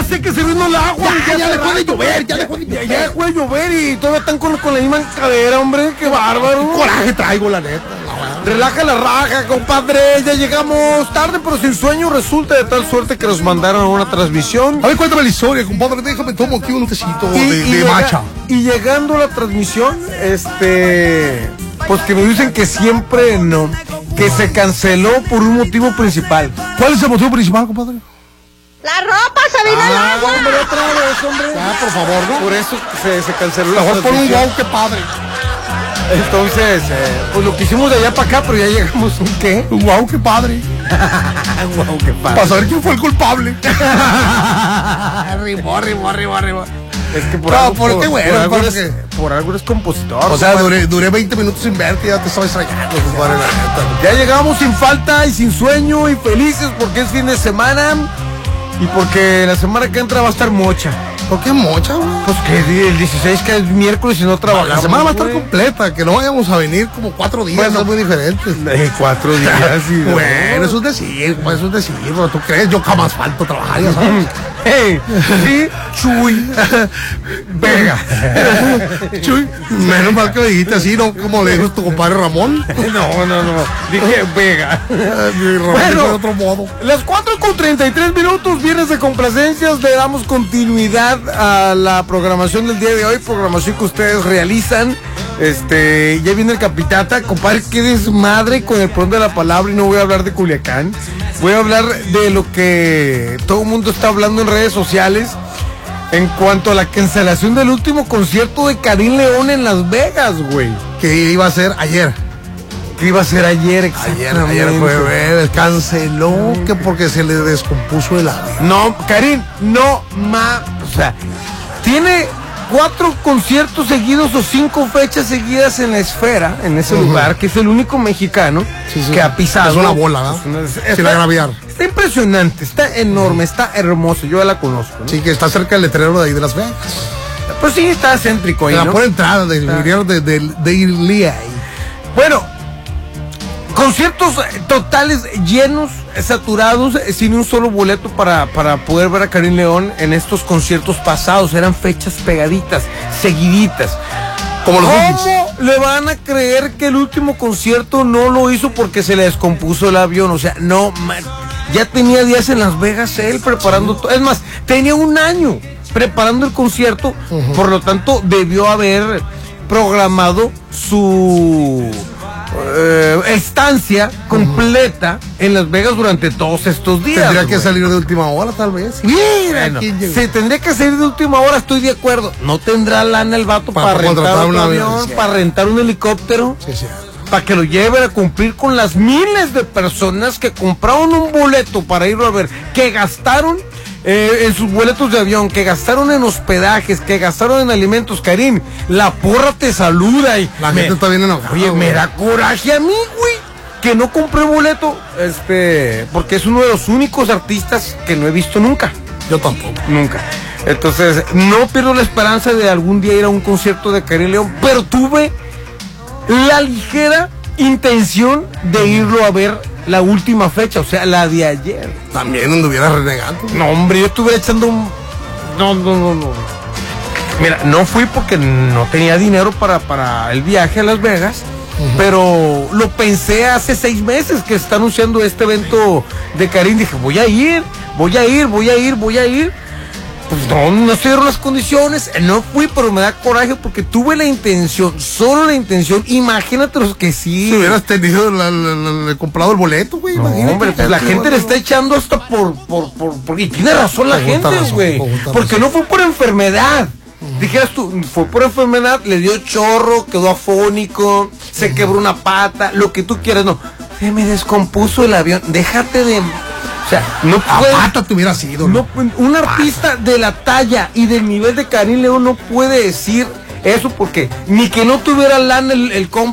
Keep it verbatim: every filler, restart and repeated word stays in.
sé que se vino el agua. Ya, ya, ya dejó de llover, ya dejó de llover. Ya dejó de llover y todavía están con, con la misma cadera, hombre. Qué bárbaro. Qué coraje traigo, la neta. Relaja la raja, compadre. Ya llegamos tarde, pero sin sueño. Resulta de tal suerte que nos mandaron a una transmisión. A ver, cuéntame la historia, compadre. Déjame tomo aquí un tecito y, de, y de llega, matcha. Y llegando a la transmisión, este... pues que me dicen que siempre no. Que se canceló por un motivo principal. ¿Cuál es el motivo principal, compadre? La ropa se vino al Ah, agua. hombre, otra vez, hombre. Ah, por favor, ¿no? Por eso se, se canceló la Mejor por un transmisión. wow, qué padre. Entonces, eh, pues lo que hicimos de allá para acá, pero ya llegamos un qué. Un wow, qué padre. Wow, qué padre. Para saber quién fue el culpable. Arriba, arriba, arriba, arriba. Es que por No, algo, por este güey, por, algo porque- eres, por algo eres compositor. O sea, compadre. duré, duré veinte minutos sin verte y ya te estaba extrañando, compadre, la neta. Ya llegamos sin falta y sin sueño y felices porque es fin de semana y porque la semana que entra va a estar mocha. ¿Por qué mocha, güey? Pues que el dieciséis que es miércoles y no trabajamos. La semana va a estar güey. completa, que no vayamos a venir como cuatro días, Bueno, es muy diferente. Eh, cuatro días y Bueno, eso es decir, pues eso es decir, pero tú crees, yo jamás falto a trabajar, ya sabes. Hey, sí, Chuy Vega. Chuy, menos mal que me dijiste así, ¿no? Como le dijo tu compadre Ramón. No, no, no, dije Vega. Mi Ramón Bueno, dijo de otro modo. Las cuatro con treinta y tres minutos, viernes de complacencias, le damos continuidad a la programación del día de hoy, programación que ustedes realizan. Este, ya viene el Capitata, compadre, qué desmadre con el pronto de la palabra y no voy a hablar de Culiacán. Voy a hablar de lo que todo el mundo está hablando en redes sociales en cuanto a la cancelación del último concierto de Karim León en Las Vegas, güey. Que iba a ser ayer. Que iba a ser ayer, Ayer, exactamente. ayer fue ver, canceló que porque se le descompuso el avión. No, Karim, no ma, o sea, tiene cuatro conciertos seguidos o cinco fechas seguidas en la esfera, en ese Uh-huh. lugar, que es el único mexicano Sí, sí. que ha pisado. Es una bola, ¿no? Es una- es- Sin está, agraviar. está impresionante, está enorme, está hermoso, yo ya la conozco, ¿no? Sí, que está cerca del letrero de ahí de Las Vegas. Pues sí, está céntrico ahí, La ¿no? pura entrada del Ah. video de, de, de irle ahí. Bueno, conciertos totales llenos, saturados, eh, sin un solo boleto para, para poder ver a Karim León en estos conciertos pasados. Eran fechas pegaditas, seguiditas. Como los ¿Cómo Bookies. le van a creer que el último concierto no lo hizo porque se le descompuso el avión? O sea, no, man, ya tenía días en Las Vegas él preparando todo. Es más, tenía un año preparando el concierto, Uh-huh. por lo tanto debió haber programado su eh, estancia completa en Las Vegas durante todos estos días. Tendría que güey. salir de última hora, tal vez. Mira, Bueno, quién llegó. se tendría que salir de última hora, estoy de acuerdo. No tendrá lana el vato Para para, rentar contratar un un avión, avión, sí. para rentar un helicóptero, Sí, sí. para que lo lleven a cumplir con las miles de personas que compraron un boleto para irlo a ver, que gastaron eh, en sus boletos de avión, que gastaron en hospedajes, que gastaron en alimentos. Karim, la porra te saluda y La me- gente está bien enojada. Oye, güey. me da coraje a mí, güey, que no compré boleto, este, porque es uno de los únicos artistas que no he visto nunca. Yo tampoco. Nunca. Entonces, no pierdo la esperanza de algún día ir a un concierto de Karim León, pero tuve la ligera intención de irlo a ver la última fecha, o sea, la de ayer. También anduviera renegando. No, hombre, yo estuve echando un... No, no, no, no. Mira, no fui porque no tenía dinero para, para el viaje a Las Vegas, uh-huh. pero lo pensé hace seis meses que está anunciando este evento de Karim. Dije, voy a ir, voy a ir, voy a ir, voy a ir. Pues no, no se dieron las condiciones, no fui, pero me da coraje porque tuve la intención, solo la intención. Imagínate los que sí. Si hubieras tenido, la, la, la- la- comprado el boleto, güey. No, imagínate. hombre, pues la gente le está echando hasta por, por, por, por- y tiene razón la Con justa gente, razón, güey, con justa porque razón. no fue por enfermedad. Dijeras tú, fue por enfermedad, le dio chorro, quedó afónico, se quebró una pata, lo que tú quieras, no. Se me descompuso el avión, déjate de... O sea, no A puedes... pata te hubiera sido. No, un artista de la talla y del nivel de Karim León no puede decir eso porque ni que no tuviera lana el, el compa